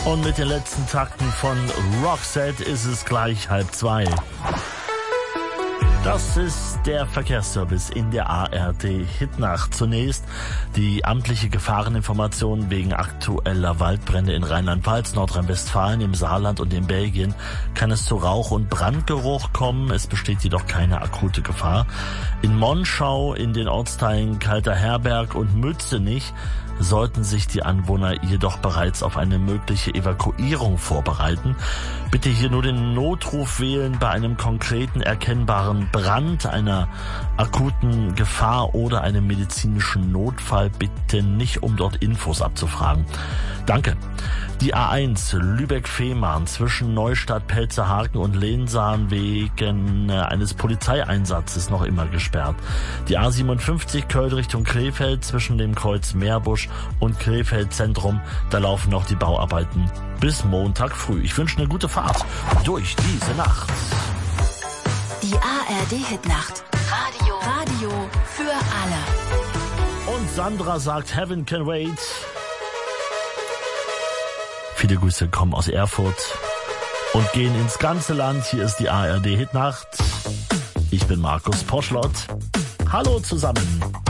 Und mit den letzten Takten von Roxette ist es gleich 1:30. Das ist der Verkehrsservice in der ARD Hitnacht. Zunächst die amtliche Gefahreninformation wegen aktueller Waldbrände in Rheinland-Pfalz, Nordrhein-Westfalen, im Saarland und in Belgien kann es zu Rauch- und Brandgeruch kommen. Es besteht jedoch keine akute Gefahr. In Monschau, in den Ortsteilen Kalter Herberg und Mützenich sollten sich die Anwohner jedoch bereits auf eine mögliche Evakuierung vorbereiten. Bitte hier nur den Notruf wählen bei einem konkreten erkennbaren Brand, einer akuten Gefahr oder einem medizinischen Notfall. Bitte nicht, um dort Infos abzufragen. Danke. Die A1 Lübeck-Fehmarn zwischen Neustadt, Pelzerhaken und Lensahn wegen eines Polizeieinsatzes noch immer gesperrt. Die A57 Köln Richtung Krefeld zwischen dem Kreuz Meerbusch und Krefeld Zentrum, da laufen noch die Bauarbeiten bis Montag früh. Ich wünsche eine gute Fahrt durch diese Nacht. Die ARD Hitnacht. Radio für alle. Und Sandra sagt, Heaven can wait. Viele Grüße kommen aus Erfurt und gehen ins ganze Land. Hier ist die ARD Hitnacht. Ich bin Markus Poschlott. Hallo zusammen.